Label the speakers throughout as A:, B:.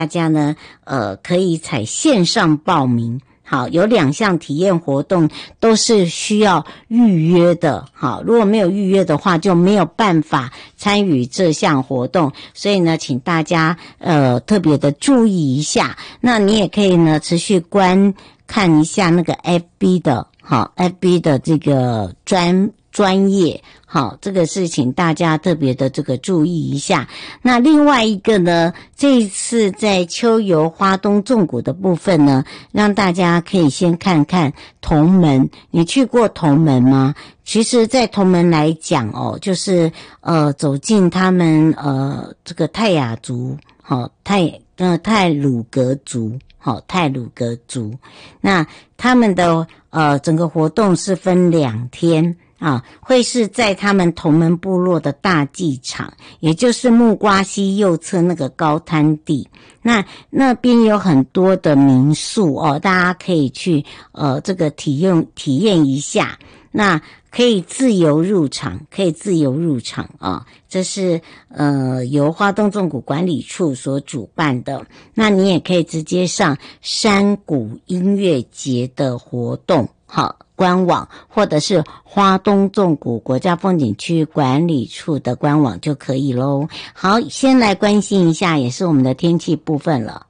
A: 大家呢可以采线上报名。好，有2项体验活动都是需要预约的。好，如果没有预约的话，就没有办法参与这项活动。所以呢，请大家特别的注意一下。那你也可以呢持续观看一下那个 FB 的，好 ，FB 的这个专业，好，这个是请大家特别的这个注意一下。那另外一个呢，这一次在秋游花东纵谷的部分呢，让大家可以先看看同门。你去过同门吗？其实在同门来讲哦，就是走进他们这个泰雅族，好，泰鲁格族，好，泰鲁格族。那他们的整个活动是分2天。会是在他们同门部落的大祭场，也就是木瓜溪右侧那个高滩地。那边有很多的民宿哦，大家可以去这个体验一下。那可以自由入场啊，这是由花东纵谷管理处所主办的。那你也可以直接上山谷音乐节的活动好官网，或者是花东纵谷国家风景区管理处的官网就可以咯。好，先来关心一下也是我们的天气部分了。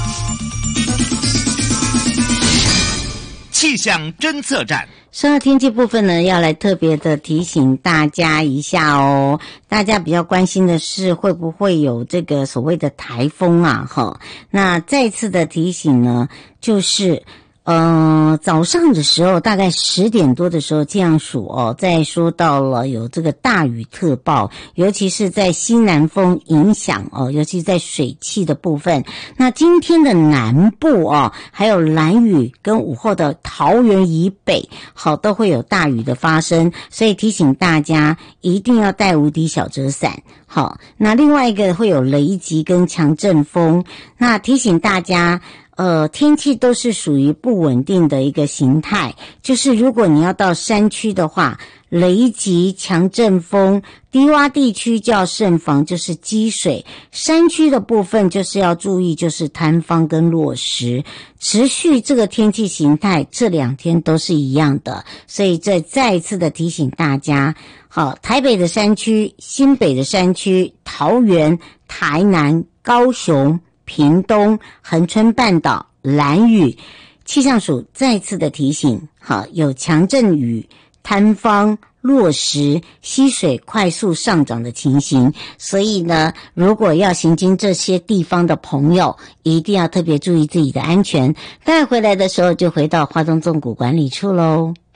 B: 气象侦测站，
A: 说到天气部分呢，要来特别的提醒大家一下哦。大家比较关心的是会不会有这个所谓的台风啊？那再次的提醒呢，就是早上的时候大概10点多的时候，气象署在说到了有这个大雨特报，尤其是在西南风影响尤其在水汽的部分。那今天的南部还有兰屿跟午后的桃园以北都会有大雨的发生，所以提醒大家一定要带无敌小折伞。好，那另外一个会有雷击跟强阵风，那提醒大家天气都是属于不稳定的一个形态，就是如果你要到山区的话，雷击、强阵风，低洼地区就要慎防，就是积水；山区的部分就是要注意，就是坍方跟落石。持续这个天气形态，这2天都是一样的，所以这再一次的提醒大家。好，台北的山区、新北的山区、桃园、台南、高雄、屏东、恒春半岛、兰屿，气象署再次的提醒，好，有强阵雨、坍方、落石、溪水快速上涨的情形，所以呢，如果要行经这些地方的朋友，一定要特别注意自己的安全。待回来的时候就回到花东纵谷管理处咯。